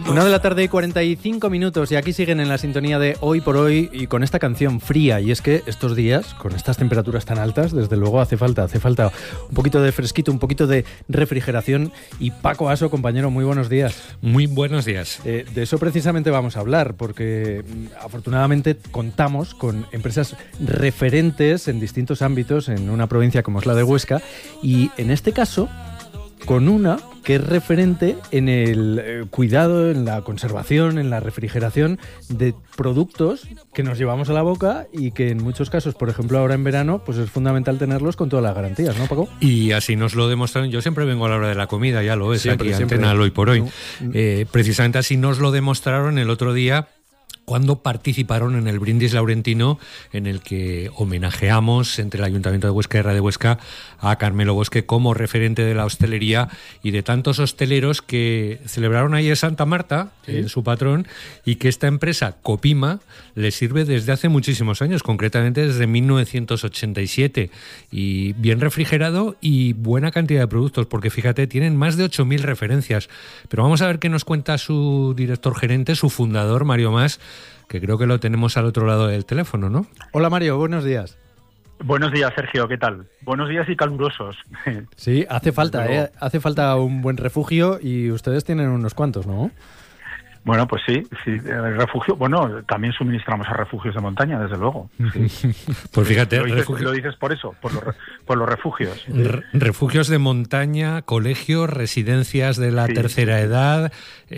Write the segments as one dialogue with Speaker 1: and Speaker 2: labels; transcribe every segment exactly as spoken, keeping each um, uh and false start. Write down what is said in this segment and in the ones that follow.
Speaker 1: Una de la tarde y cuarenta y cinco minutos y aquí siguen en la sintonía de Hoy por Hoy y con esta canción fría. Y es que estos días, con estas temperaturas tan altas, desde luego hace falta, hace falta un poquito de fresquito, un poquito de refrigeración. Y Paco Aso, compañero, muy buenos días.
Speaker 2: Muy buenos días.
Speaker 1: Eh, de eso precisamente vamos a hablar, porque afortunadamente contamos con empresas referentes en distintos ámbitos en una provincia como es la de Huesca y en este caso con una que es referente en el eh, cuidado, en la conservación, en la refrigeración de productos que nos llevamos a la boca y que en muchos casos, por ejemplo ahora en verano, pues es fundamental tenerlos con todas las garantías, ¿no, Paco?
Speaker 2: Y así nos lo demostraron. Yo siempre vengo a la hora de la comida, ya lo es,
Speaker 1: siempre,
Speaker 2: aquí
Speaker 1: siempre.
Speaker 2: Antena Hoy por Hoy.
Speaker 1: No.
Speaker 2: Eh, precisamente así nos lo demostraron el otro día cuando participaron en el Brindis Laurentino, en el que homenajeamos entre el Ayuntamiento de Huesca y Radio Huesca a Carmelo Bosque como referente de la hostelería y de tantos hosteleros que celebraron ayer Santa Marta, ¿sí? eh, su patrón, y que esta empresa, Copima, le sirve desde hace muchísimos años, concretamente desde mil novecientos ochenta y siete, y bien refrigerado y buena cantidad de productos, porque fíjate, tienen más de ocho mil referencias. Pero vamos a ver qué nos cuenta su director gerente, su fundador, Mario Mas, que creo que lo tenemos al otro lado del teléfono, ¿no?
Speaker 1: Hola Mario, buenos días.
Speaker 3: Buenos días, Sergio, ¿qué tal? Buenos días y calurosos.
Speaker 1: Sí, hace falta, ¿eh? Hace falta un buen refugio y ustedes tienen unos cuantos, ¿no?
Speaker 3: Bueno, pues sí, sí, el refugio, bueno, también suministramos a refugios de montaña, desde luego. Sí.
Speaker 2: Pues fíjate,
Speaker 3: ¿Lo dices,
Speaker 2: refugio...
Speaker 3: lo dices por eso, por los, por los refugios.
Speaker 2: Re- refugios de montaña, colegios, residencias de la sí, tercera sí. edad,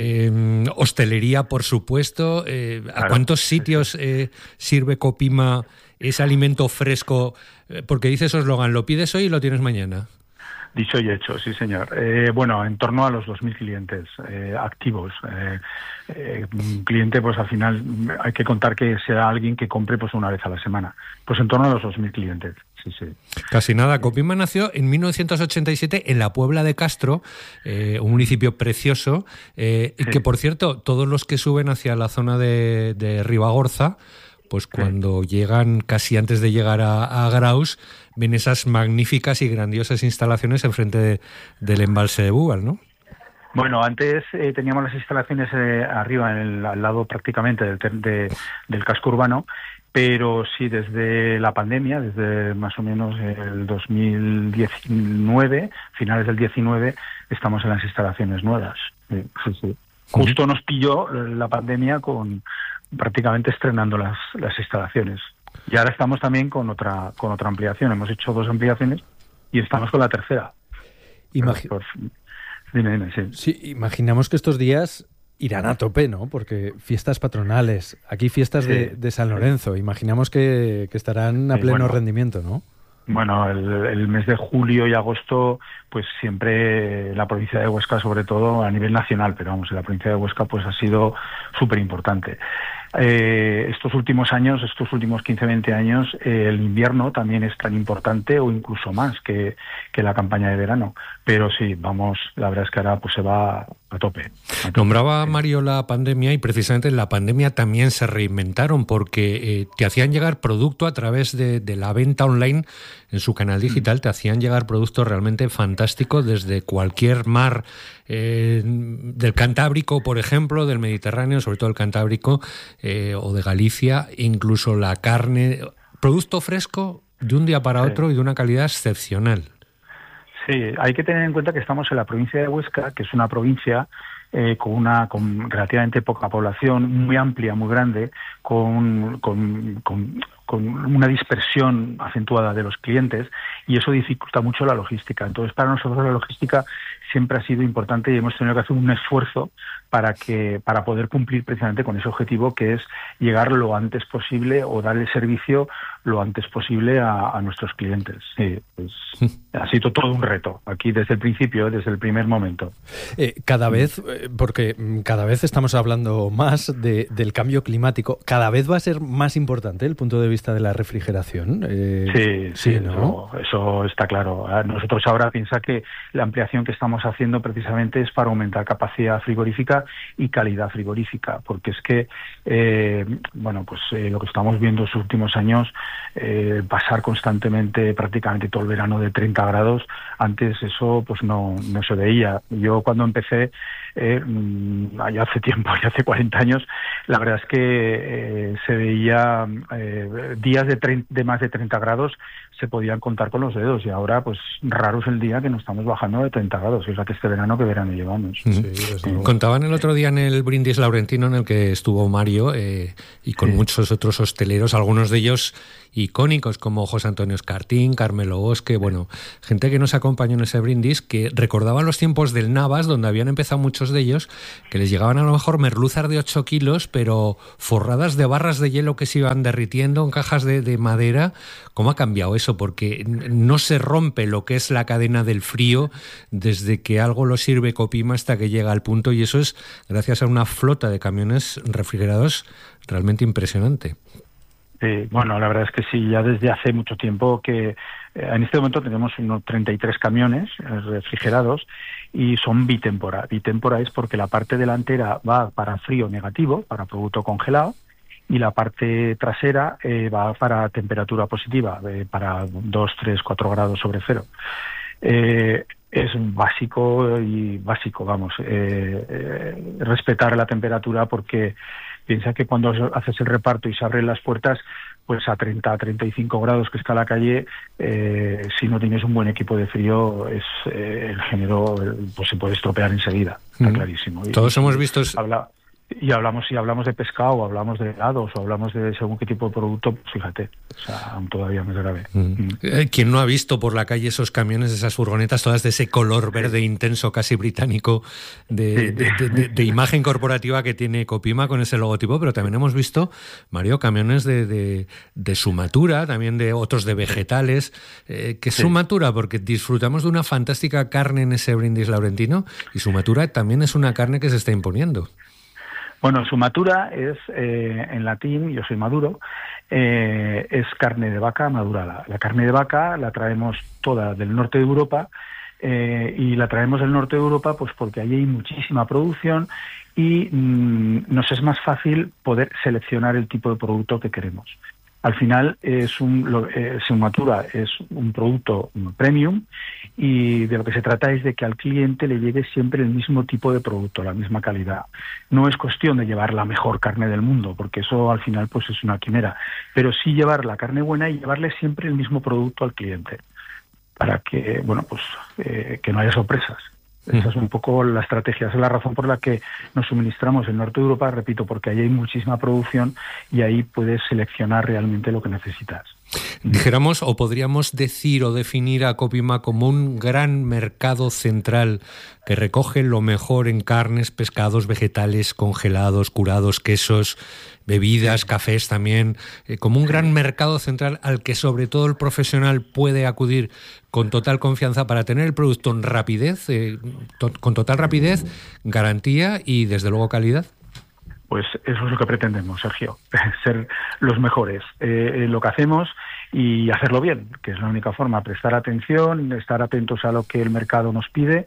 Speaker 2: eh, hostelería, por supuesto. Eh, ¿A claro, cuántos sitios sí, sí. Eh, sirve Copima ese alimento fresco? Eh, porque dice su eslogan, lo pides hoy y lo tienes mañana.
Speaker 3: Dicho y hecho, sí señor. Eh, bueno, en torno a los dos mil clientes eh, activos. Eh, eh, un cliente, pues al final hay que contar que sea alguien que compre pues una vez a la semana. Pues en torno a los dos mil clientes, sí, sí.
Speaker 2: Casi nada. Copima nació en mil novecientos ochenta y siete en la Puebla de Castro, eh, un municipio precioso, eh, sí. y que por cierto, todos los que suben hacia la zona de, de Ribagorza, pues cuando sí. llegan, casi antes de llegar a, a Graus, ven esas magníficas y grandiosas instalaciones enfrente de, del embalse de Búbal, ¿no?
Speaker 3: Bueno, antes eh, teníamos las instalaciones eh, arriba, en el, al lado prácticamente del, de, del casco urbano, pero sí, desde la pandemia, desde más o menos el dos mil diecinueve, finales del diecinueve, estamos en las instalaciones nuevas. Sí, sí, sí. Justo nos pilló la pandemia con prácticamente estrenando las, las instalaciones. Y ahora estamos también con otra con otra ampliación. Hemos hecho dos ampliaciones y estamos con la tercera.
Speaker 1: Imagi-
Speaker 3: por, dime, dime, sí.
Speaker 1: Sí, imaginamos que estos días irán a tope, ¿no? Porque fiestas patronales, aquí fiestas sí, de, de San Lorenzo, sí. Imaginamos que, que estarán a sí, pleno bueno, rendimiento, ¿no?
Speaker 3: Bueno, el, el mes de julio y agosto, pues siempre la provincia de Huesca, sobre todo a nivel nacional, pero vamos, en la provincia de Huesca pues ha sido súper importante. Eh, estos últimos años, estos últimos quince, veinte años, eh, el invierno también es tan importante o incluso más que, que la campaña de verano. Pero sí, vamos, la verdad es que ahora pues se va a tope. A tope.
Speaker 2: Nombraba Mario la pandemia y precisamente en la pandemia también se reinventaron porque eh, te hacían llegar producto a través de, de la venta online en su canal digital, mm. te hacían llegar productos realmente fantásticos desde cualquier mar eh, del Cantábrico, por ejemplo, del Mediterráneo, sobre todo el Cantábrico, eh, o de Galicia, incluso la carne, producto fresco de un día para otro sí. y de una calidad excepcional.
Speaker 3: Sí, hay que tener en cuenta que estamos en la provincia de Huesca, que es una provincia eh, con una con relativamente poca población, muy amplia, muy grande, con, con, con, con una dispersión acentuada de los clientes, y eso dificulta mucho la logística. Entonces, para nosotros la logística siempre ha sido importante y hemos tenido que hacer un esfuerzo para que para poder cumplir precisamente con ese objetivo, que es llegar lo antes posible o dar el servicio lo antes posible a, a nuestros clientes. Sí, pues, ha sido todo un reto aquí desde el principio, desde el primer momento.
Speaker 1: Eh, cada vez, eh, porque cada vez estamos hablando más de, del cambio climático, cada vez va a ser más importante el punto de vista vista de la refrigeración.
Speaker 3: Eh, sí, sí, ¿no? Eso, eso está claro. Nosotros ahora piensa que la ampliación que estamos haciendo precisamente es para aumentar capacidad frigorífica y calidad frigorífica, porque es que, eh, bueno, pues eh, lo que estamos viendo en los últimos años, eh, pasar constantemente, prácticamente todo el verano de treinta grados, antes eso pues no, no se veía. Yo cuando empecé, eh, ya hace tiempo, ya hace cuarenta años, la verdad es que eh, se veía eh, días de, tre- de más de treinta grados se podían contar con los dedos, y ahora pues raro es el día que no estamos bajando de treinta grados, o sea que este verano que verano llevamos.
Speaker 2: Mm. Sí, sí. Contaban el otro día en el Brindis Laurentino, en el que estuvo Mario, eh, y con sí. muchos otros hosteleros, algunos de ellos icónicos como José Antonio Escartín, Carmelo Bosque, bueno, gente que nos acompañó en ese brindis, que recordaban los tiempos del Navas, donde habían empezado muchos de ellos, que les llegaban a lo mejor merluzas de ocho kilos, pero forradas de barras de hielo que se iban derritiendo en cajas de, de madera. ¿Cómo ha cambiado eso? Porque no se rompe lo que es la cadena del frío desde que algo lo sirve Copima hasta que llega al punto, y eso es gracias a una flota de camiones refrigerados realmente impresionante.
Speaker 3: Eh, bueno, la verdad es que sí, ya desde hace mucho tiempo que eh, en este momento tenemos unos treinta y tres camiones eh, refrigerados, y son bitémpora. Bitémpora es porque la parte delantera va para frío negativo, para producto congelado, y la parte trasera eh, va para temperatura positiva, eh, para dos, tres, cuatro grados sobre cero. Eh, es básico y básico, vamos, eh, eh, respetar la temperatura, porque piensa que cuando haces el reparto y se abren las puertas, pues a treinta, treinta y cinco grados que está la calle, eh, si no tienes un buen equipo de frío, es eh, el género pues se puede estropear enseguida, está mm. clarísimo. Y,
Speaker 2: Todos hemos visto...
Speaker 3: Habla, y hablamos si hablamos de pescado, o hablamos de helados, o hablamos de según qué tipo de producto, pues fíjate, o sea, aún todavía más grave.
Speaker 2: Mm. Mm. ¿Quién no ha visto por la calle esos camiones, esas furgonetas, todas de ese color verde intenso, casi británico, de, sí. de, de, de, de imagen corporativa que tiene Copima con ese logotipo? Pero también hemos visto, Mario, camiones de, de, de Sumatura, también de otros de vegetales. Eh, ¿Qué es sí. Sumatura? Porque disfrutamos de una fantástica carne en ese Brindis Laurentino, y Sumatura también es una carne que se está imponiendo.
Speaker 3: Bueno, Sumatura es, eh, en latín, yo soy maduro, eh, es carne de vaca madurada. La carne de vaca la traemos toda del norte de Europa, eh, y la traemos del norte de Europa pues porque allí hay muchísima producción, y mmm, nos es más fácil poder seleccionar el tipo de producto que queremos. Al final, es un, lo, eh, Sumatura es un producto premium, y de lo que se trata es de que al cliente le llegue siempre el mismo tipo de producto, la misma calidad. No es cuestión de llevar la mejor carne del mundo, porque eso al final pues es una quimera, pero sí llevar la carne buena y llevarle siempre el mismo producto al cliente, para que, bueno, pues eh, que no haya sorpresas. Esa es un poco la estrategia, esa es la razón por la que nos suministramos el norte de Europa, repito, porque ahí hay muchísima producción y ahí puedes seleccionar realmente lo que necesitas.
Speaker 2: Dijéramos, o podríamos decir o definir a Copima como un gran mercado central que recoge lo mejor en carnes, pescados, vegetales, congelados, curados, quesos, bebidas, cafés también, eh, como un gran mercado central al que sobre todo el profesional puede acudir con total confianza para tener el producto en rapidez, eh, to- con total rapidez, garantía y desde luego calidad.
Speaker 3: Pues eso es lo que pretendemos, Sergio, ser los mejores. Eh, lo que hacemos y hacerlo bien, que es la única forma, prestar atención, estar atentos a lo que el mercado nos pide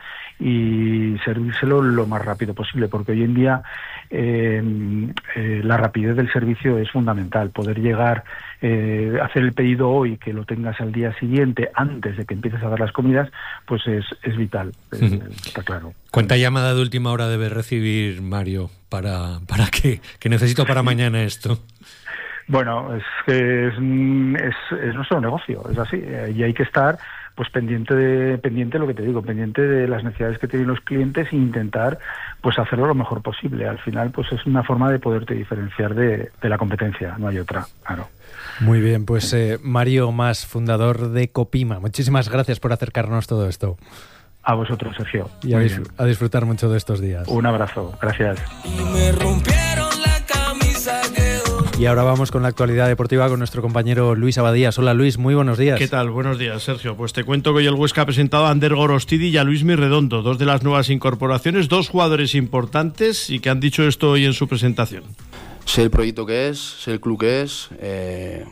Speaker 3: y servírselo lo más rápido posible, porque hoy en día eh, eh, la rapidez del servicio es fundamental. Poder llegar, eh, hacer el pedido hoy, que lo tengas al día siguiente, antes de que empieces a dar las comidas, pues es, es vital, eh, está claro.
Speaker 2: ¿Cuánta llamada de última hora debe recibir, Mario, para, para que, que necesito para mañana esto?
Speaker 3: Bueno, es que es, es, es nuestro negocio, es así, y hay que estar pues pendiente de pendiente lo que te digo, pendiente de las necesidades que tienen los clientes e intentar pues hacerlo lo mejor posible. Al final pues es una forma de poderte diferenciar de, de la competencia, no hay otra, claro.
Speaker 1: Muy bien, pues eh, Mario Mas, fundador de Copima, muchísimas gracias por acercarnos todo esto.
Speaker 3: A vosotros, Sergio.
Speaker 1: Y a, disfr- a disfrutar mucho de estos días.
Speaker 3: Un abrazo, gracias.
Speaker 4: Y me rompieron la camisa que...
Speaker 1: Y ahora vamos con la actualidad deportiva con nuestro compañero Luis Abadías. Hola Luis, muy buenos días.
Speaker 5: ¿Qué tal? Buenos días, Sergio. Pues te cuento que hoy el Huesca ha presentado a Ander Gorostidi y a Luismi Redondo, dos de las nuevas incorporaciones, dos jugadores importantes y que han dicho esto hoy en su presentación.
Speaker 6: Sé el proyecto que es, sé el club que es, eh,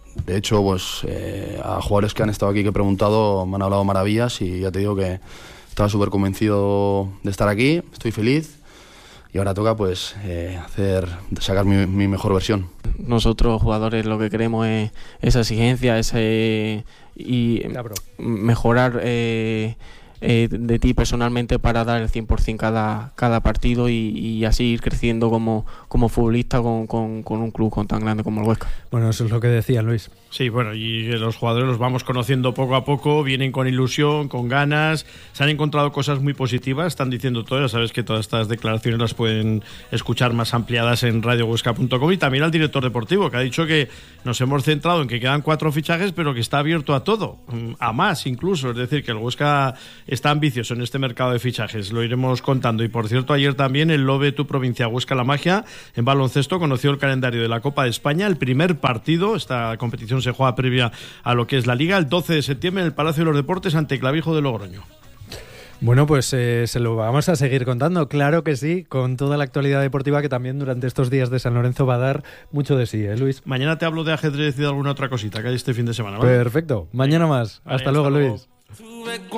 Speaker 6: De hecho, pues eh, a jugadores que han estado aquí que he preguntado me han hablado maravillas y ya te digo que estaba súper convencido de estar aquí, estoy feliz. Y ahora toca pues eh, hacer sacar mi, mi mejor versión.
Speaker 7: Nosotros jugadores lo que queremos es esa exigencia, ese y mejorar eh, eh, de ti personalmente para dar el cien por ciento cada, cada partido y, y así ir creciendo como, como futbolista con, con, con un club tan grande como el Huesca.
Speaker 1: Bueno, eso es lo que decía Luis.
Speaker 5: Sí, bueno, y los jugadores los vamos conociendo poco a poco, vienen con ilusión, con ganas, se han encontrado cosas muy positivas, están diciendo todo, ya sabes que todas estas declaraciones las pueden escuchar más ampliadas en radio huesca punto com, y también al director deportivo, que ha dicho que nos hemos centrado en que quedan cuatro fichajes, pero que está abierto a todo, a más incluso, es decir, que el Huesca está ambicioso en este mercado de fichajes, lo iremos contando. Y por cierto, ayer también el Lobe Tu Provincia Huesca La Magia en baloncesto conoció el calendario de la Copa de España, el primer partido, esta competición se juega previa a lo que es la Liga, el doce de septiembre en el Palacio de los Deportes ante Clavijo de Logroño.
Speaker 1: Bueno, pues eh, se lo vamos a seguir contando, claro que sí, con toda la actualidad deportiva que también durante estos días de San Lorenzo va a dar mucho de sí, ¿eh, Luis?
Speaker 5: Mañana te hablo de ajedrez y de alguna otra cosita que hay este fin de semana, ¿vale?
Speaker 1: Perfecto, mañana más. Hasta, Vale, hasta luego, luego, Luis.